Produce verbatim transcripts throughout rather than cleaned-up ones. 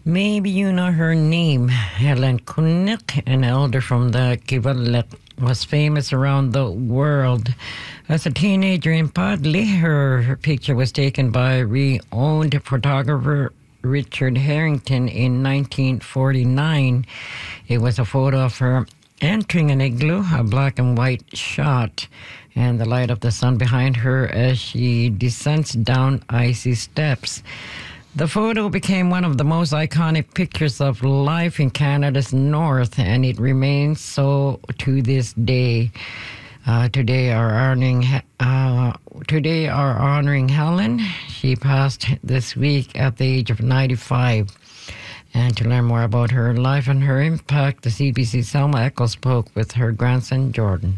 Maybe you know her name. Helen Kunnik, an elder from the Kivalliq, was famous around the world. As a teenager in Padley, her, her picture was taken by re-owned photographer Richard Harrington in nineteen forty-nine. It was a photo of her entering an igloo, a black and white shot, and the light of the sun behind her as she descends down icy steps. The photo became one of the most iconic pictures of life in Canada's north, and it remains so to this day. Uh, today, are honoring uh, today are honoring Helen. She passed this week at the age of ninety-five. And to learn more about her life and her impact, the C B C's Selma Echo spoke with her grandson Jordan.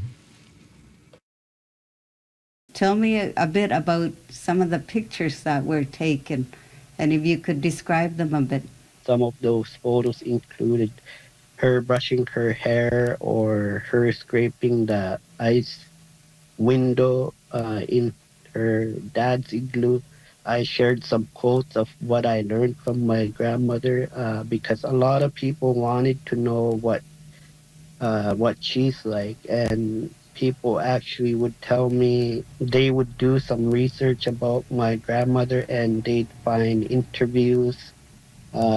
Tell me a, a bit about some of the pictures that were taken, and if you could describe them a bit. Some of those photos included her brushing her hair or her scraping the ice window uh, in her dad's igloo. I shared some quotes of what I learned from my grandmother uh, because a lot of people wanted to know what uh, what she's like, and people actually would tell me they would do some research about my grandmother and they'd find interviews